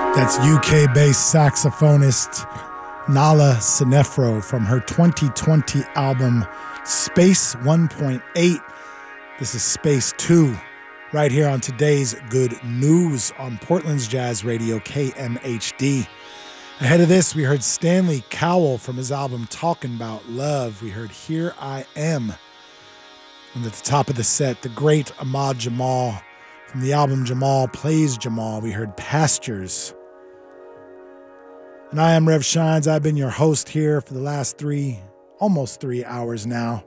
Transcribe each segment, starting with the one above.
That's UK-based saxophonist Nala Sinefro from her 2020 album Space 1.8. This is Space 2, right here on today's Good News on Portland's Jazz Radio, KMHD. Ahead of this, we heard Stanley Cowell from his album Talking About Love. We heard Here I Am. And at the top of the set, the great Ahmad Jamal from the album Jamal Plays Jamal. We heard Pastures. And I am Rev Shines. I've been your host here for the last almost 3 hours now.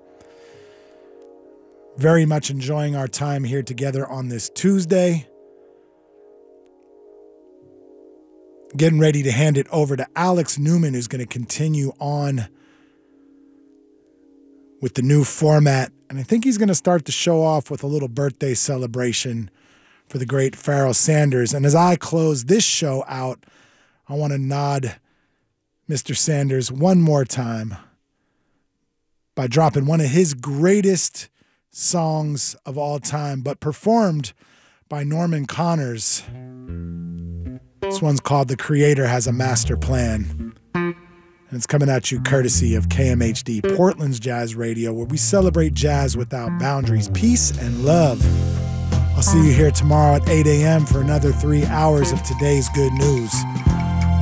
Very much enjoying our time here together on this Tuesday. Getting ready to hand it over to Alex Newman, who's going to continue on with the new format. And I think he's going to start the show off with a little birthday celebration for the great Pharoah Sanders. And as I close this show out, I want to nod Mr. Sanders one more time by dropping one of his greatest songs of all time, but performed by Norman Connors. This one's called The Creator Has a Master Plan. And it's coming at you courtesy of KMHD, Portland's Jazz Radio, where we celebrate jazz without boundaries, peace and love. I'll see you here tomorrow at 8 a.m. for another 3 hours of today's good news.